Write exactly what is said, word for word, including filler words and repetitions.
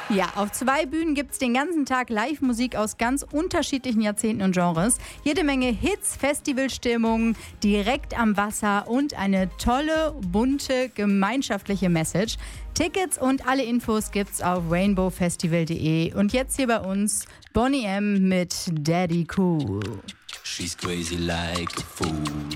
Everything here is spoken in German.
Ja, auf zwei Bühnen gibt es den ganzen Tag Live-Musik aus ganz unterschiedlichen Jahrzehnten und Genres. Jede Menge Hits, Festivalstimmung, direkt am Wasser und eine tolle, bunte, gemeinschaftliche Message. Tickets und alle Infos gibt's auf rainbow festival punkt de. Und jetzt hier bei uns Boney M. mit Daddy Cool. She's crazy like a fool.